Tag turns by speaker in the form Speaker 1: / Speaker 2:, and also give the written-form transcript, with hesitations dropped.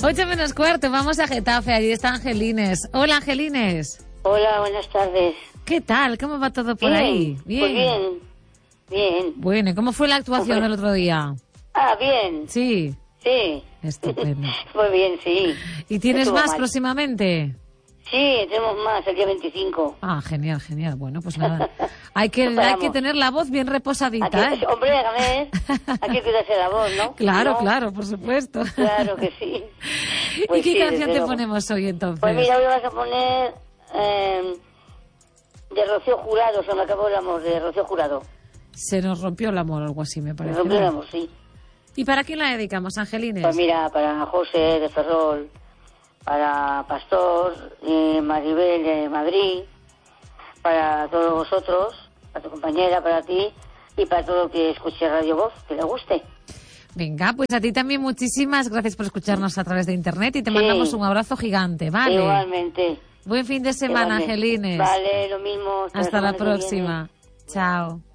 Speaker 1: 8:15, vamos a Getafe, allí está Angelines. Hola, Angelines.
Speaker 2: Hola, buenas tardes.
Speaker 1: ¿Qué tal? ¿Cómo va todo por
Speaker 2: Bien,
Speaker 1: ahí?
Speaker 2: Pues bien.
Speaker 1: Bueno, ¿y cómo fue la actuación el otro día?
Speaker 2: Bien.
Speaker 1: Sí.
Speaker 2: Sí.
Speaker 1: Estupendo.
Speaker 2: Fue bien, sí.
Speaker 1: ¿Y tienes
Speaker 2: Estuvo
Speaker 1: más
Speaker 2: mal.
Speaker 1: próximamente?
Speaker 2: Sí, tenemos más el día 25.
Speaker 1: Genial. Bueno, pues nada. Hay que tener la voz bien reposadita, ¿eh?
Speaker 2: Hombre, déjame, hay que cuidarse la voz, ¿no?
Speaker 1: Claro,
Speaker 2: ¿No?
Speaker 1: claro, por supuesto.
Speaker 2: Claro que sí.
Speaker 1: ¿Y qué
Speaker 2: sí,
Speaker 1: canción
Speaker 2: desde
Speaker 1: te
Speaker 2: luego.
Speaker 1: ponemos hoy entonces?
Speaker 2: Pues mira, hoy vas a poner de Rocío Jurado, Se me acabó el amor, de Rocío Jurado.
Speaker 1: Se nos rompió el amor, algo así me
Speaker 2: Se
Speaker 1: parece.
Speaker 2: me rompió el amor, sí.
Speaker 1: ¿Y para quién la dedicamos, Angelines?
Speaker 2: Pues mira, para José de Ferrol, para Pastor, Maribel de Madrid, para todos vosotros, para tu compañera, para ti y para todo el que escuche Radio Voz, que le guste.
Speaker 1: Venga, pues a ti también muchísimas gracias por escucharnos a través de internet y te mandamos un abrazo gigante, ¿vale?
Speaker 2: Igualmente.
Speaker 1: Buen fin de semana,
Speaker 2: Igualmente.
Speaker 1: Angelines.
Speaker 2: Vale, lo mismo.
Speaker 1: Hasta la próxima. Chao.